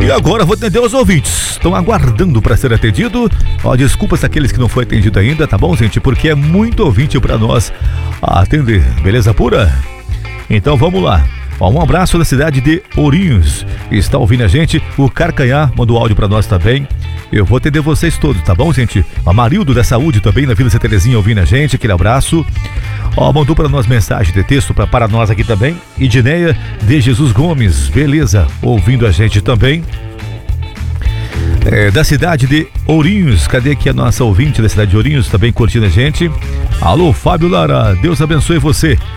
E agora vou atender os ouvintes. Estão aguardando para ser atendido. Ó, desculpas àqueles que não foi atendido ainda, tá bom, gente? Porque é muito ouvinte para nós atender. Beleza pura? Então vamos lá. Ó, um abraço da cidade de Ourinhos. Está ouvindo a gente? O Carcanhar mandou áudio para nós também. Eu vou atender vocês todos, tá bom, gente? A Marildo da Saúde também na Vila Santa Terezinha ouvindo a gente. Aquele abraço. Ó, mandou para nós mensagem de texto para nós aqui também. Idineia de Jesus Gomes, beleza, ouvindo a gente também. Da cidade de Ourinhos, cadê aqui a nossa ouvinte da cidade de Ourinhos também curtindo a gente? Alô, Fábio Lara, Deus abençoe você.